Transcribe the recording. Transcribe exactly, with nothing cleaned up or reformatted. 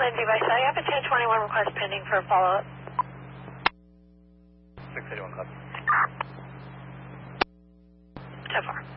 Lindsay by Sally, I have a ten twenty-one request pending for a follow-up. six eighty-one, copy. So far.